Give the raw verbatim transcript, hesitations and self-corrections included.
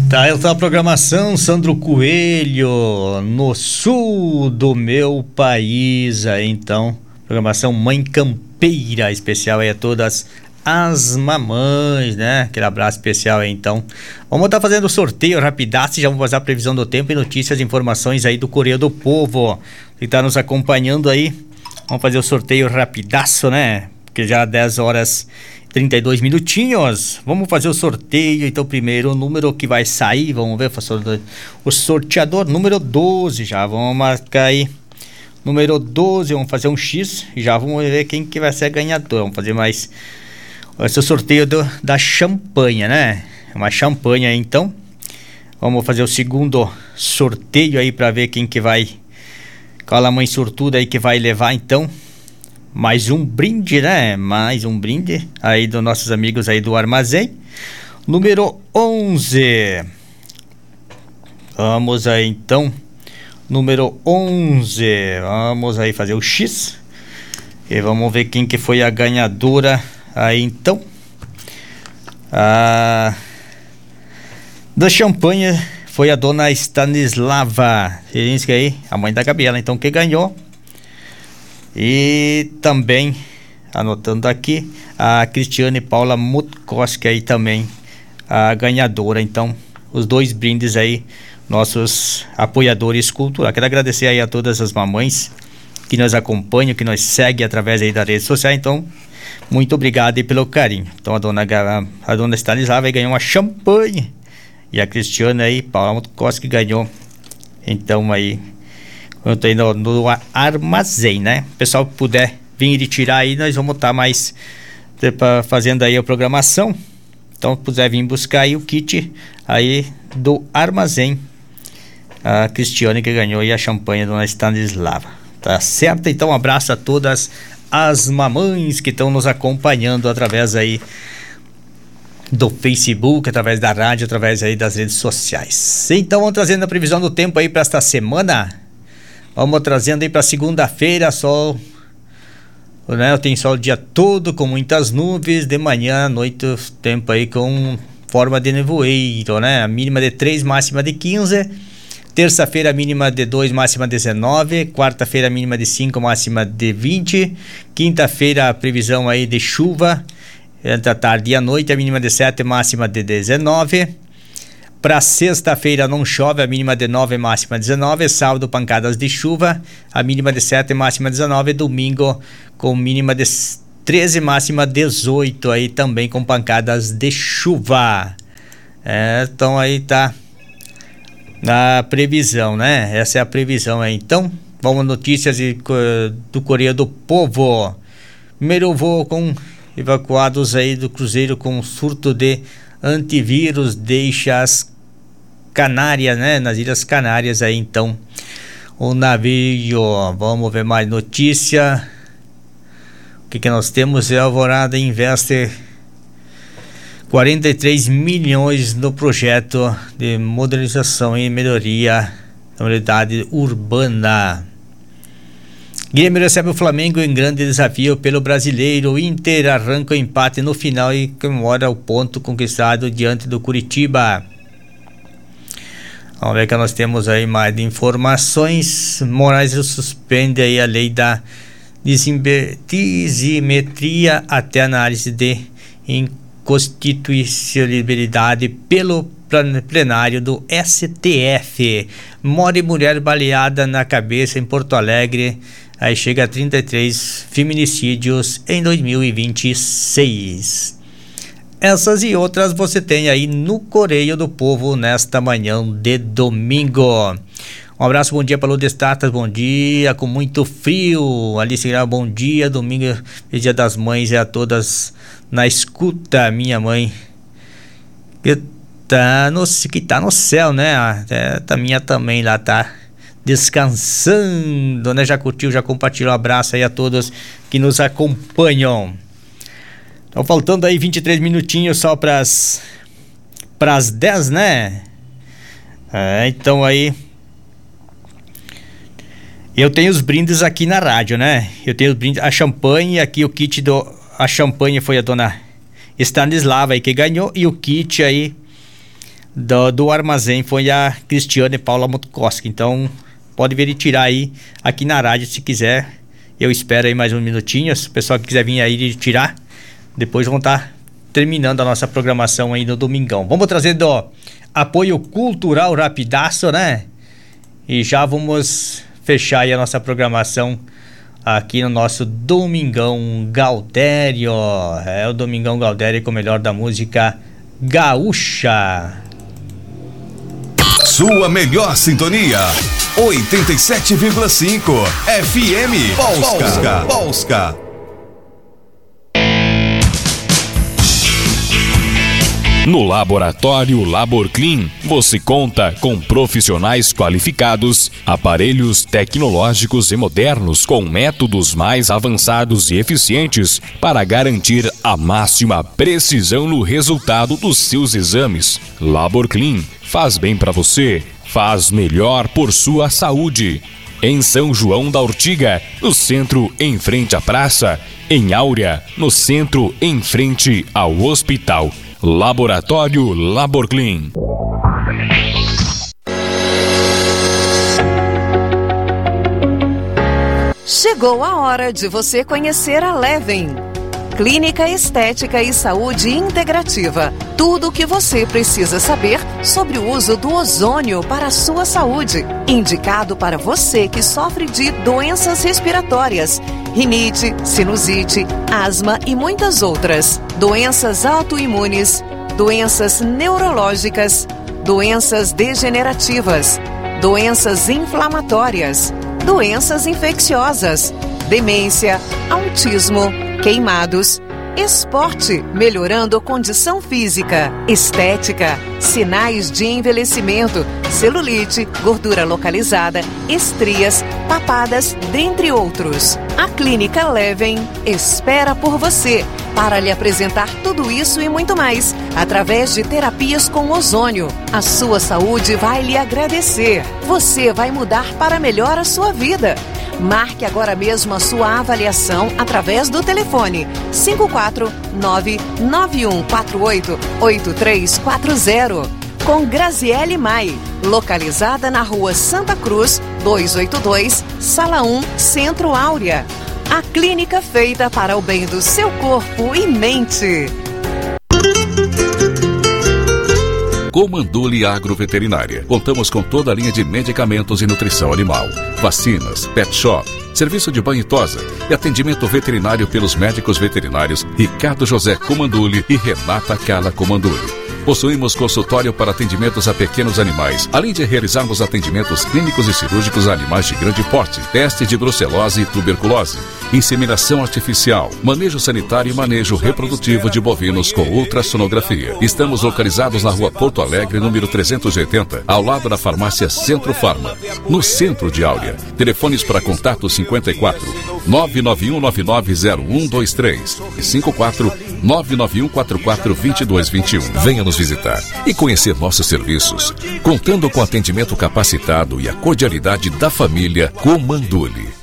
Tá, essa programação, Sandro Coelho, no sul do meu país, aí então, programação Mãe Campeira, especial aí a todas as mamães, né? Aquele abraço especial aí então. Vamos estar fazendo o sorteio rapidaço, já vamos fazer a previsão do tempo e notícias e informações aí do Correio do Povo, que tá nos acompanhando aí. Vamos fazer o sorteio rapidaço, né? Porque já dez horas trinta e dois minutinhos. Vamos fazer o sorteio. Então, primeiro o número que vai sair, vamos ver, o sorteador número doze, já vamos marcar aí. Número doze, vamos fazer um X e já vamos ver quem que vai ser ganhador. Vamos fazer mais esse é o sorteio do, da champanhe, né? Uma champanhe aí, então. Vamos fazer o segundo sorteio aí para ver quem que vai, qual a mãe sortuda aí que vai levar, então. Mais um brinde, né? Mais um brinde aí dos nossos amigos aí do armazém. Número onze. Vamos aí então. Número onze. Vamos aí fazer o X. E vamos ver quem que foi a ganhadora aí então. A da champanhe foi a dona Stanislava Zielinski aí, a mãe da Gabriela, então, que ganhou. E também, anotando aqui, a Cristiane Paula Mutkoski aí também, a ganhadora. Então, os dois brindes aí, nossos apoiadores culturais. Quero agradecer aí a todas as mamães que nos acompanham, que nos seguem através aí das redes sociais. Então, muito obrigado aí pelo carinho. Então, a dona, a dona Stanislava ganhou uma champanhe. E a Cristiane aí, Paula Mutkoski, ganhou, então, aí... Eu tô indo no armazém, né? O pessoal que puder vir e tirar aí, nós vamos estar mais fazendo aí a programação. Então, se puder vir buscar aí o kit aí do armazém. A Cristiane que ganhou aí a champanhe da dona Stanislava. Tá certo? Então, um abraço a todas as mamães que estão nos acompanhando através aí do Facebook, através da rádio, através aí das redes sociais. Então, vamos trazendo a previsão do tempo aí para esta semana. Vamos trazendo aí para segunda-feira, sol, né? Tem sol o dia todo com muitas nuvens, de manhã à noite tempo aí com forma de nevoeiro, né? A mínima de três, máxima de quinze. Terça-feira mínima de dois, máxima de dezenove. Quarta-feira mínima de cinco, máxima de vinte. Quinta-feira previsão aí de chuva entre a tarde e a noite, a mínima de sete, máxima de dezenove. Para sexta-feira não chove, a mínima de nove, máxima dezenove. Sábado, pancadas de chuva, a mínima de sete, máxima dezenove. Domingo, com mínima de treze, máxima dezoito, aí também com pancadas de chuva. É, então aí tá na previsão, né? Essa é a previsão aí. Então, vamos notícias de, do Correio do Povo. Primeiro voo com evacuados aí do cruzeiro com surto de antivírus deixa as Canárias, né? Nas Ilhas Canárias aí, então, o navio. Vamos ver mais notícia. O que que nós temos? É a Alvorada investe quarenta e três milhões no projeto de modernização e melhoria da mobilidade urbana. Grêmio recebe o Flamengo em grande desafio pelo Brasileiro. O Inter arranca o empate no final e comemora o ponto conquistado diante do Curitiba. Vamos ver que nós temos aí mais informações. Moraes suspende aí a lei da disimetria até análise de inconstitucionalidade pelo plenário do S T F. Morre mulher baleada na cabeça em Porto Alegre. Aí chega a trinta e três feminicídios em dois mil e vinte e seis. Essas e outras você tem aí no Correio do Povo nesta manhã de domingo. Um abraço, bom dia para Lourdes Tatas, bom dia, com muito frio. Alice Grau, bom dia, domingo, dia das mães, é a todas na escuta. Minha mãe que tá no, que tá no céu, né? É, a minha também lá tá descansando, né? Já curtiu, já compartilhou. Um abraço aí a todos que nos acompanham. Estão faltando aí vinte e três minutinhos só para as dez, né? É, então aí eu tenho os brindes aqui na rádio, né? Eu tenho os brindes, a champanhe aqui, o kit do a champanhe foi a dona Stanislava aí que ganhou, e o kit aí do, do armazém foi a Cristiane Paula Mutkoski. Então pode vir e tirar aí aqui na rádio se quiser. Eu espero aí mais um minutinho. Se o pessoal que quiser vir aí e tirar, depois vão estar terminando a nossa programação aí no domingão. Vamos trazer do apoio cultural rapidaço, né? E já vamos fechar aí a nossa programação aqui no nosso Domingão Gaudério. É o Domingão Gaudério com o melhor da música gaúcha. Sua melhor sintonia, oitenta e sete vírgula cinco F M Polska. Polska. No Laboratório LaborClean, você conta com profissionais qualificados, aparelhos tecnológicos e modernos com métodos mais avançados e eficientes para garantir a máxima precisão no resultado dos seus exames. LaborClean faz bem para você, faz melhor por sua saúde. Em São João da Ortiga, no centro em frente à praça. Em Áurea, no centro em frente ao hospital. Laboratório LaborClean. Chegou a hora de você conhecer a Leven. Clínica Estética e Saúde Integrativa. Tudo o que você precisa saber sobre o uso do ozônio para a sua saúde. Indicado para você que sofre de doenças respiratórias, rinite, sinusite, asma e muitas outras. Doenças autoimunes, doenças neurológicas, doenças degenerativas, doenças inflamatórias, doenças infecciosas, demência, autismo, queimados, esporte, melhorando a condição física, estética, sinais de envelhecimento, celulite, gordura localizada, estrias, papadas, dentre outros. A Clínica Leven espera por você para lhe apresentar tudo isso e muito mais, através de terapias com ozônio. A sua saúde vai lhe agradecer. Você vai mudar para melhor a sua vida. Marque agora mesmo a sua avaliação através do telefone cinco quatro nove nove um quatro oito oito três quatro zero. Com Graziele Mai, localizada na rua Santa Cruz, duzentos e oitenta e dois, Sala um, Centro Áurea. A clínica feita para o bem do seu corpo e mente. Comanduli Agroveterinária. Contamos com toda a linha de medicamentos e nutrição animal, vacinas, pet shop, serviço de banho e tosa e atendimento veterinário pelos médicos veterinários Ricardo José Comanduli e Renata Carla Comanduli. Possuímos consultório para atendimentos a pequenos animais, além de realizarmos atendimentos clínicos e cirúrgicos a animais de grande porte, teste de brucelose e tuberculose, inseminação artificial, manejo sanitário e manejo reprodutivo de bovinos com ultrassonografia. Estamos localizados na rua Porto Alegre, número trezentos e oitenta, ao lado da farmácia Centro Farma, no centro de Áurea. Telefones para contato cinquenta e quatro, nove nove um nove nove zero um dois três e cinquenta e quatro, nove nove um quatro quatro dois dois dois um. Venha nos visitar e conhecer nossos serviços, contando com atendimento capacitado e a cordialidade da família Comanduli.